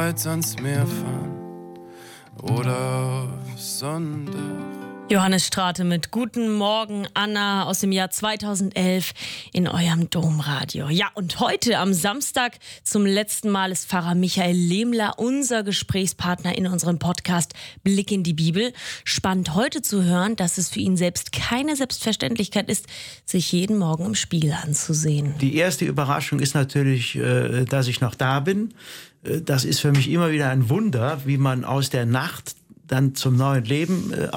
ans Meer fahren oder aufs Sonntag. Johannes Strate mit Guten Morgen, Anna, aus dem Jahr 2011 in eurem Domradio. Ja, und heute am Samstag zum letzten Mal ist Pfarrer Michael Lehmler unser Gesprächspartner in unserem Podcast Blick in die Bibel. Spannend heute zu hören, dass es für ihn selbst keine Selbstverständlichkeit ist, sich jeden Morgen im Spiegel anzusehen. Die erste Überraschung ist natürlich, dass ich noch da bin. Das ist für mich immer wieder ein Wunder, wie man aus der Nacht dann zum neuen Leben